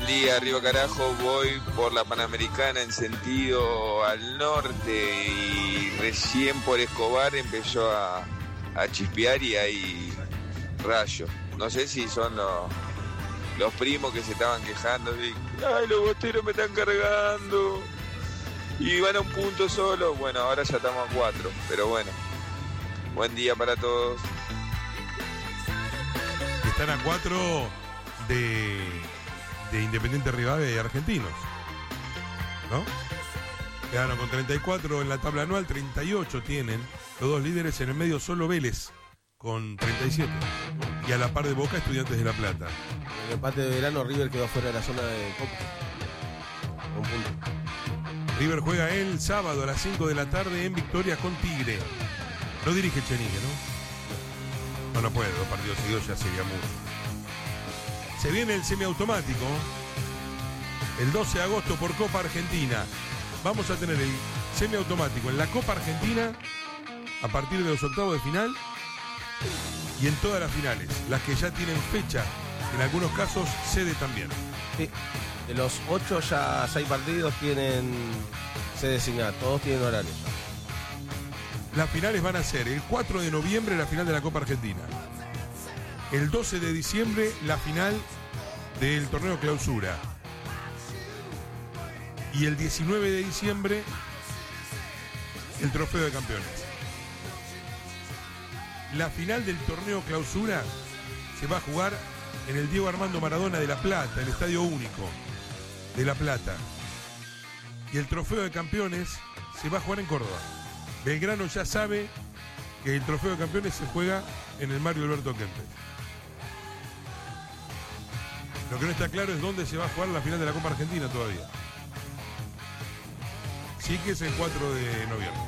día, arriba carajo, voy por la Panamericana en sentido al norte y recién por Escobar empezó a chispear y hay rayos. No sé si son los primos que se estaban quejando, y, ay, los bosteros me están cargando y van a un punto solo. Bueno, ahora ya estamos a 4, pero bueno, buen día para todos. Están a 4 de Independiente Rivadavia y Argentinos, ¿no? Quedaron con 34 en la tabla anual, 38 tienen los dos líderes. En el medio solo Vélez con 37 y a la par de Boca, Estudiantes de La Plata. En el empate de verano River quedó fuera de la zona de Copa. Un punto. River juega el sábado a las 5 de la tarde en Victoria con Tigre. No dirige Chenique, ¿no? No puede, 2 partidos seguidos ya sería mucho. Se viene el semiautomático el 12 de agosto por Copa Argentina. Vamos a tener el semiautomático en la Copa Argentina a partir de los octavos de final y en todas las finales, las que ya tienen fecha, en algunos casos sede también. Sí, de los 8 ya 6 partidos tienen sede designada, todos tienen horario. Las finales van a ser el 4 de noviembre la final de la Copa Argentina, el 12 de diciembre la final del torneo Clausura y el 19 de diciembre el Trofeo de Campeones. La final del torneo Clausura se va a jugar en el Diego Armando Maradona de La Plata, el Estadio Único de La Plata. Y el Trofeo de Campeones se va a jugar en Córdoba. Belgrano ya sabe que el Trofeo de Campeones se juega en el Mario Alberto Kempes. Lo que no está claro es dónde se va a jugar la final de la Copa Argentina todavía. Sí que es el 4 de noviembre.